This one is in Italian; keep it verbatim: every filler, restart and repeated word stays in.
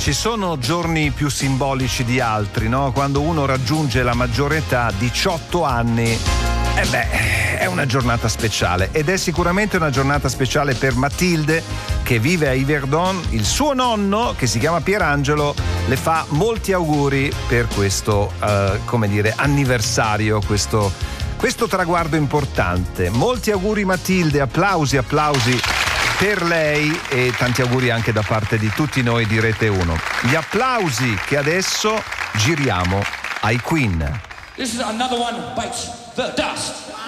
Ci sono giorni più simbolici di altri, no? Quando uno raggiunge la maggiore età, diciotto anni, eh beh, è una giornata speciale, ed è sicuramente una giornata speciale per Matilde, che vive a Yverdon. Il suo nonno, che si chiama Pierangelo, le fa molti auguri per questo, uh, come dire, anniversario, questo, questo traguardo importante. Molti auguri Matilde, applausi, applausi per lei, e tanti auguri anche da parte di tutti noi di Rete uno. Gli applausi che adesso giriamo ai Queen. This is another one bites the dust.